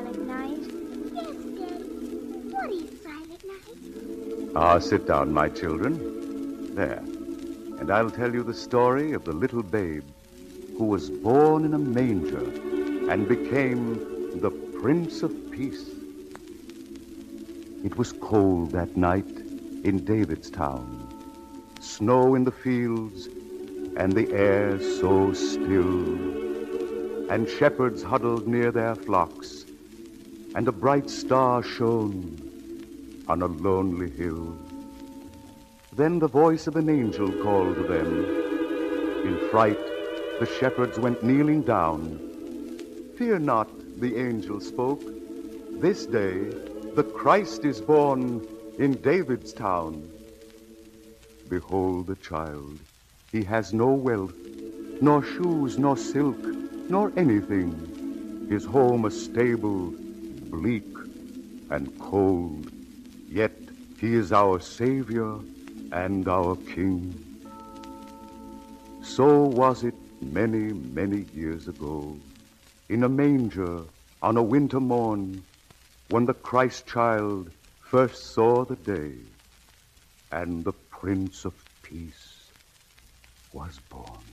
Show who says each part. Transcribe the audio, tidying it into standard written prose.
Speaker 1: Silent Night.
Speaker 2: Yes, Daddy. What is Silent Night?
Speaker 3: Ah, sit down, my children. There. And I'll tell you the story of the little babe who was born in a manger and became the Prince of Peace. It was cold that night in David's town, snow in the fields, and the air so still, and shepherds huddled near their flocks, and a bright star shone on a lonely hill. Then the voice of an angel called to them. In fright, the shepherds went kneeling down. "Fear not," the angel spoke. "This day the Christ is born in David's town. Behold the child. He has no wealth, nor shoes, nor silk, nor anything. His home a stable, bleak and cold. Yet he is our Savior and our King." So was it many, many years ago, in a manger on a winter morn, when the Christ child first saw the day, and the Prince of Peace was born.